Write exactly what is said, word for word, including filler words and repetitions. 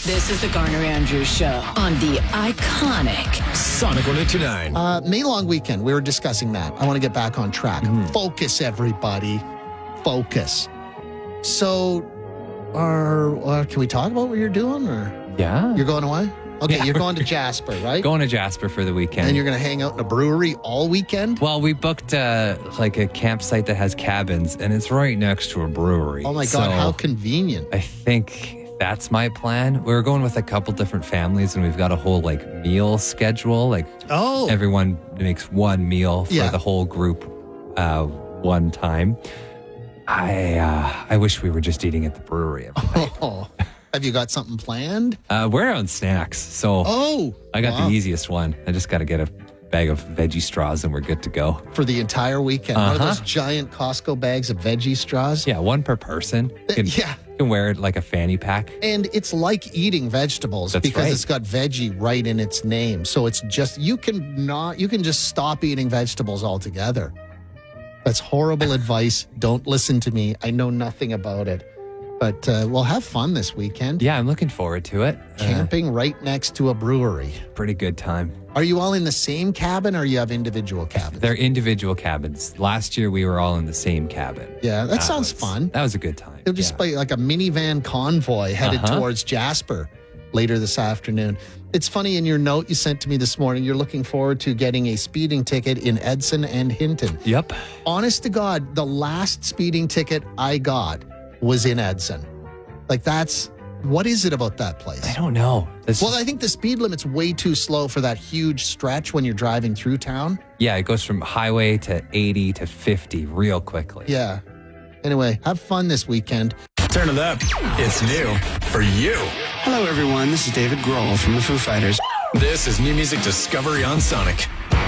This is the Garner Andrews Show on the iconic Sonic one eighty-nine. Uh, May long weekend, we were discussing that. I want to get back on track. Mm. Focus, everybody. Focus. So, are, uh, can we talk about what you're doing? Or Yeah. You're going away? Okay, Yeah. you're going to Jasper, right? Going to Jasper for the weekend. And you're going to hang out in a brewery all weekend? Well, we booked uh, like a campsite that has cabins, and it's right next to a brewery. Oh my God, So how convenient. I think that's my plan. We're going with a couple different families, and we've got a whole like meal schedule. Like Oh. everyone makes one meal for Yeah. the whole group uh, one time. I uh, I wish we were just eating at the brewery every night. Oh. Have you got something planned? Uh, we're on snacks, so Oh. I got wow. the easiest one. I just got to get a bag of veggie straws, and we're good to go. For the entire weekend. One of Uh-huh. those giant Costco bags of veggie straws. Yeah, one per person. You can, Yeah. you can wear it like a fanny pack. And it's like eating vegetables That's because right. it's got veggie right in its name. So it's just, you can not, you can just stop eating vegetables altogether. That's horrible advice. Don't listen to me. I know nothing about it. But uh, we'll have fun this weekend. Yeah, I'm looking forward to it. Uh, Camping right next to a brewery. pretty good time. Are you all in the same cabin or you have individual cabins? They're individual cabins. Last year, we were all in the same cabin. Yeah, that sounds was- fun. That was a good time. It'll just yeah. be like a minivan convoy headed Uh-huh. towards Jasper later this afternoon. It's funny, in your note you sent to me this morning, you're looking forward to getting a speeding ticket in Edson and Hinton. Yep. Honest to God, the last speeding ticket I got was in Edson. Like that's, what is it about that place? I don't know. It's Well, just- I think the speed limit's way too slow for that huge stretch when you're driving through town. yeah, it goes from highway to eighty to fifty real quickly. Yeah. Anyway, have fun this weekend. Turn it up. It's new for you. Hello, everyone. This is David Grohl from the Foo Fighters. This is new music discovery on Sonic.